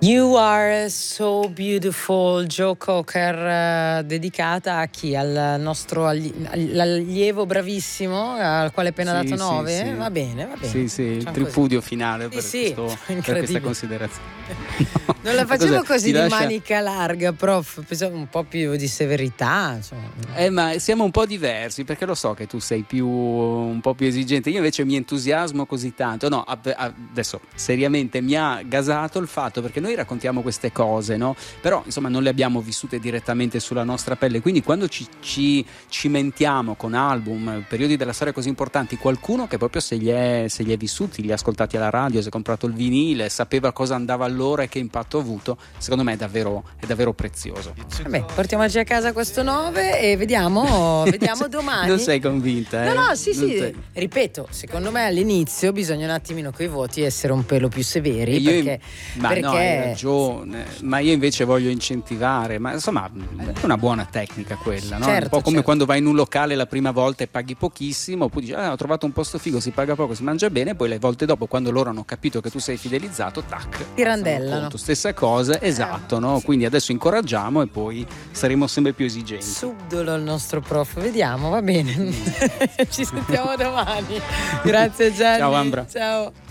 You Are So Beautiful, Joe Cocker, dedicata a chi? Al nostro allievo bravissimo, al quale hai appena dato 9? Sì. Va bene. Sì, il tripudio finale per questa considerazione. Non la facevo così di manica larga, prof, pensavo un po' più di severità. Ma siamo un po' diversi, perché lo so che tu sei un po' più esigente, io invece mi entusiasmo così tanto. No, adesso seriamente mi ha gasato il fatto, perché noi raccontiamo queste cose, no? Però insomma non le abbiamo vissute direttamente sulla nostra pelle, quindi quando ci cimentiamo con album, periodi della storia così importanti, qualcuno che proprio se li è vissuti, li ha ascoltati alla radio, si è comprato il vinile, sapeva cosa andava allora e che impatto ha avuto, secondo me è davvero prezioso. Vabbè, portiamoci a casa questo 9 e vediamo domani. Non sei convinta? No, sì. Ripeto, secondo me all'inizio bisogna un attimino coi voti essere un pelo più severi, perché no, hai ragione, ma io invece voglio incentivare, ma insomma è una buona tecnica quella, no? Certo, un po' come quando vai in un locale la prima volta e paghi pochissimo, poi dici ho trovato un posto figo, si paga poco, si mangia bene, poi le volte dopo, quando loro hanno capito che tu sei fidelizzato, tac, tirandellano. Stessa cosa, esatto, no? Sì. Quindi adesso incoraggiamo e poi saremo sempre più esigenti. Subdolo il nostro prof, vediamo, va bene. Ci sentiamo domani. Grazie Gianni. Ciao Ambra. Ciao.